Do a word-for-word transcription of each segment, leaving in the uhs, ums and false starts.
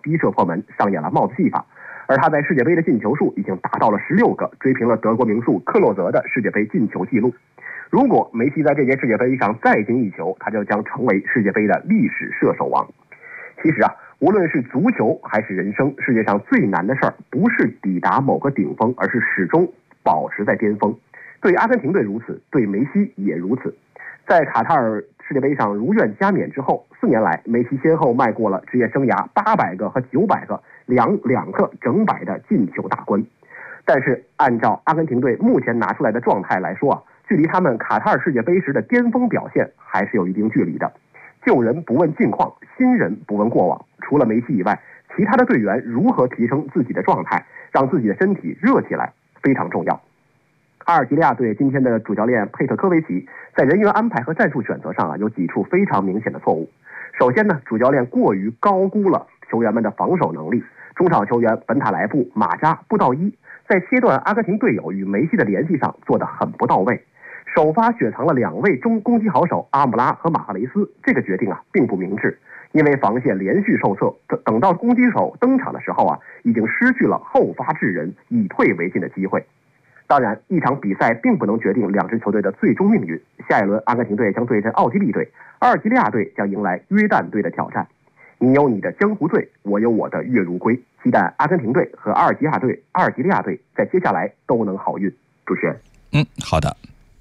逼射破门，上演了帽子戏法。而他在世界杯的进球数已经达到了十六个，追平了德国名宿克洛泽的世界杯进球纪录。如果梅西在这届世界杯上再进一球，他就将成为世界杯的历史射手王。其实啊，无论是足球还是人生，世界上最难的事儿不是抵达某个顶峰，而是始终保持在巅峰。对阿根廷队如此，对梅西也如此。在卡塔尔世界杯上如愿加冕之后，四年来梅西先后迈过了职业生涯八百个和九百个两两个整百的进球大关。但是按照阿根廷队目前拿出来的状态来说啊，距离他们卡塔尔世界杯时的巅峰表现还是有一定距离的。旧人不问近况，新人不问过往，除了梅西以外，其他的队员如何提升自己的状态，让自己的身体热起来非常重要。阿尔及利亚队今天的主教练佩特科维奇在人员安排和战术选择上啊，有几处非常明显的错误。首先呢，主教练过于高估了球员们的防守能力，中场球员本塔莱布、马扎、布道伊在切断阿根廷队友与梅西的联系上做得很不到位。首发雪藏了两位中攻击好手阿姆拉和马赫雷斯，这个决定啊并不明智，因为防线连续受挫，等到攻击手登场的时候啊，已经失去了后发制人、以退为进的机会。当然，一场比赛并不能决定两支球队的最终命运。下一轮，阿根廷队将对阵奥地利队，阿尔及利亚队将迎来约旦队的挑战。你有你的江湖队，我有我的月如归。期待阿根廷队和阿尔及利亚队、阿尔及利亚队在接下来都能好运。主持人， 嗯，好的。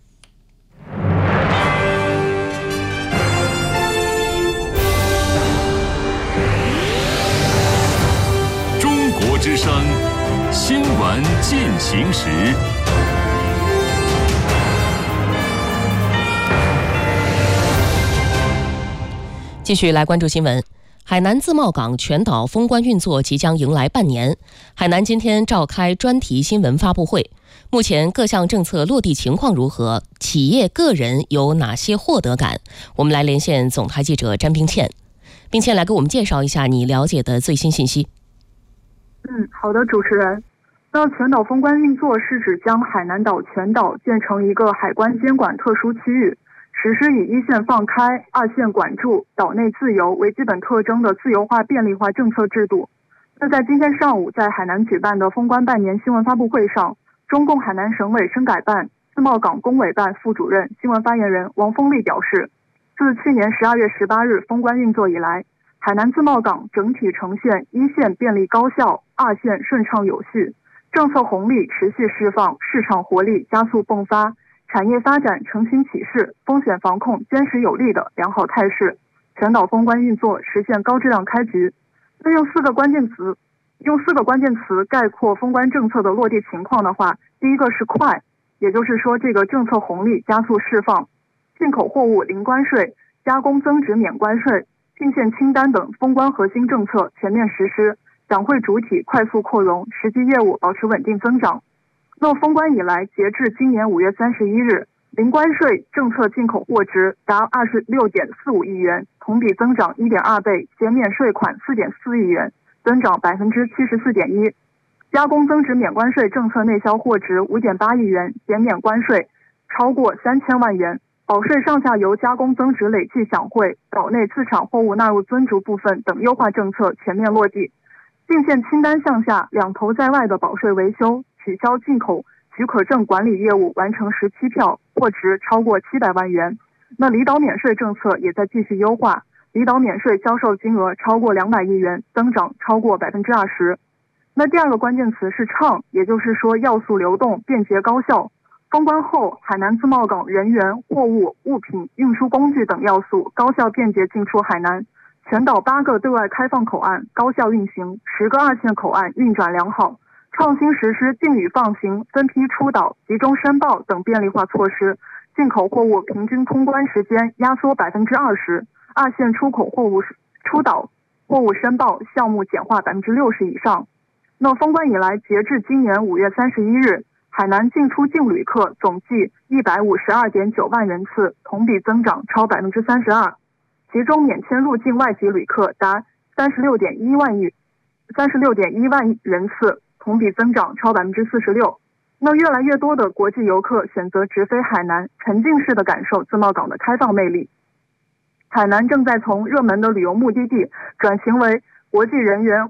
中国之声。新闻进行时， 继续来关注新闻。海南自贸港全岛封关运作即将迎来半年，海南今天召开专题新闻发布会。目前各项政策落地情况如何？企业个人有哪些获得感？我们来连线总台记者詹冰倩，并且来给我们介绍一下你了解的最新信息。 嗯，好的，主持人。那全岛封关运作是指将海南岛全岛建成一个海关监管特殊区域，实施以一线放开、二线管住、岛内自由为基本特征的自由化便利化政策制度。那在今天上午在海南举办的封关半年新闻发布会上，中共海南省委深改办自贸港工委办副主任、新闻发言人王峰利表示，自去年十二月十八日封关运作以来，海南自贸港整体呈现一线便利高效、二线顺畅有序，政策红利持续释放，市场活力加速迸发，产业发展承新启势，风险防控坚实有力的良好态势，全岛封关运作实现高质量开局。那用四个关键词，用四个关键词概括封关政策的落地情况的话，第一个是快，也就是说这个政策红利加速释放，进口货物零关税、加工增值免关税、进线清单等封关核心政策全面实施，党会主体快速扩容，实际业务保持稳定增长。那封关以来，截至今年五月三十一日，零关税政策进口货值达二十六点四五亿元，同比增长一点二倍，减免税款四点四亿元，增长百分之七十四点一。加工增值免关税政策内销货值五点八亿元，减免关税超过三千万元。保税上下游加工增值累计享汇、岛内自产货物纳入尊逐部分等优化政策全面落地。进线清单项下两头在外的保税维修、取消进口许可证管理业务完成十七票，货值超过七百万元。那离岛免税政策也在继续优化，离岛免税销售金额超过两百亿元，增长超过百分之二十。那第二个关键词是畅，也就是说要素流动、便捷高效。封关后，海南自贸港人员、货物、物品、运输工具等要素高效便捷进出海南。全岛八个对外开放口岸高效运行，十个二线口岸运转良好，创新实施禁语放行、分批出岛、集中申报等便利化措施，进口货物平均通关时间压缩百分之二十，二线出口货物出岛货物申报项目简化百分之六十以上。那封关以来，截至今年五月三十一日，海南进出境旅客总计一百五十二点九万人次，同比增长超百分之三十二。其中免签入境外籍旅客达三十六点一万亿三十六点一万人次，同比增长超百分之四十六。那越来越多的国际游客选择直飞海南，沉浸式的感受自贸港的开放魅力。海南正在从热门的旅游目的地转型为国际人员